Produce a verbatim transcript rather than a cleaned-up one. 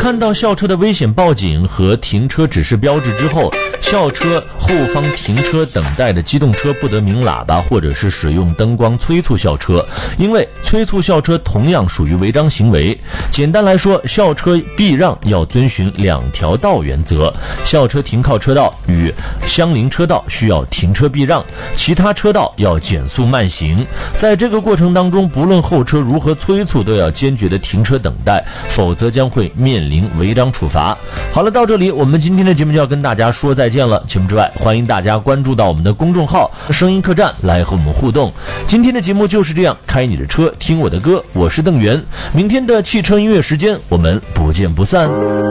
看到校车的危险报警和停车指示标志之后，校车后方停车等待的机动车不得鸣喇叭或者是使用灯光催促校车，因为催促校车同样属于违章行为。简单来说，校车避让要遵循两条道原则，校车停靠车道与相邻车道需要停车避让，其他车道要减速慢行。在这个过程当中，不论后车如何催促，都要坚决的停车等待，否则将会面临违章处罚。好了，到这里我们今天的节目就要跟大家说再见了。节目之外，欢迎大家关注到我们的公众号声音客栈来和我们互动。今天的节目就是这样，开你的车听我的歌，我是邓源。明天的汽车音乐时间，我们不见不散。